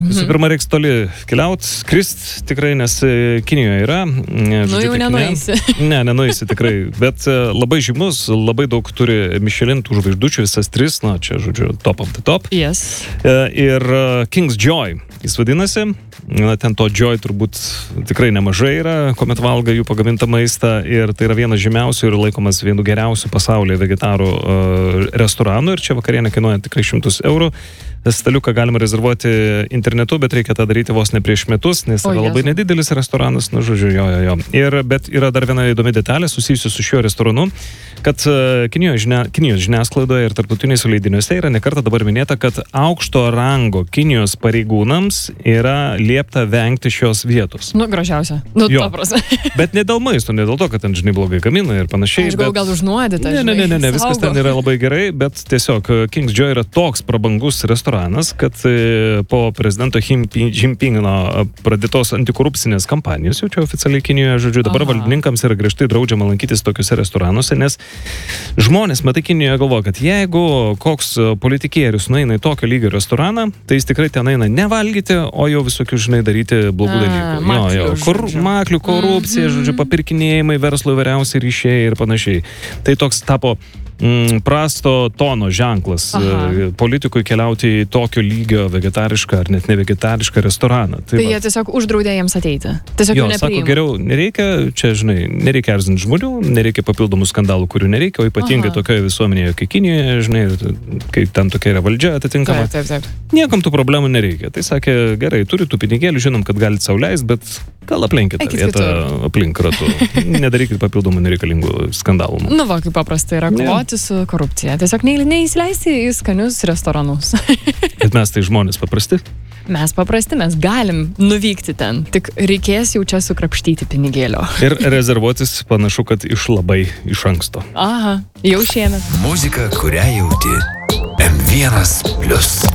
Visų pirma, reiks toli keliaut, skrist tikrai, nes Kinijoje yra. Jau nenueisi. Nenueisi tikrai, bet labai žymus, labai daug turi Michelin tų žvaigždučių, visas 3, čia, žodžiu, top of the top. Yes. Ir King's Joy, jis vadinasi, ten to Joy turbūt tikrai nemažai yra, kuomet valga jų pagamintą maistą, ir tai yra vienas žymiausių ir laikomas vienu geriausių pasaulyje vegetarų restoranų, ir čia vakarienė kainuoja tikrai 100 eurų. Staliuką galima rezervuoti internetu, bet reikia tą daryti vos ne prieš metus, nes yra labai nedidelis restoranas, žodžiu, jo. Bet yra dar viena įdomi detalė susijusi su šiuo restoranu, kad Kinijos žiniasklaidoje ir tarptautiniuose leidiniuose yra nekartą dabar minėta, kad aukšto rango Kinijos pareigūnams yra liepta vengti šios vietos. Gražiausia. Paprasta. Bet ne dėl maisto, ne dėl to, kad ten, žinai, blogai gamina ir panašiai. Aš gal užnuodyta. Ne, viskas ten yra labai gerai, bet tiesiog King's Joy yra toks prabangus restoranas, kad po prezidento Jinpingo pradėtos antikorupcinės kampanijos, jau čia oficialiai Kinijoje, žodžiu, dabar valdininkams yra griežtai draudžiama lankytis tokiuose restoranuose, nes žmonės, matai, Kinijoje galvoja, kad jeigu koks politikierius nueina į tokio lygio restoraną, tai jis tikrai ten eina nevalgyti, o jau visokių, žinai, daryti blogų dalykų. Maklių, korupcija, žodžiu, papirkinėjimai, verslo įvairiausi ryšiai ir panašiai. Tai toks tapo prasto tono ženklas politikui keliauti į tokio lygio vegetarišką ar net nevegetarišką restoraną. Tai jie tiesiog uždraudė jiems ateiti. Tiesiog sako, geriau nereikia, čia, žinai, nereikia erzinti žmonių, nereikia papildomų skandalų, kurių nereikia, o ypatingai tokioje visuomenėje, kaip Kinijoje, žinai, kai ten tokia yra valdžia atitinkama. Taip. Niekam tų problemų nereikia. Tai sakė, gerai, turi tų pinigėlių, žinom, kad galite sau leist, bet gal aplinkite vietą aplink ratu. Nedarykit papildomų nereikalingų skandalų. Kaip paprastai yra kovoti su korupcija. Tiesiog neįsileisti į skanius restoranus. Bet mes tai žmonės paprasti? Mes paprasti, mes galim nuvykti ten. Tik reikės jau čia sukrapštyti pinigėlio. Ir rezervuotis panašu, kad labai iš anksto. Jau šiemet. Muzika, kurią jauti. M1+.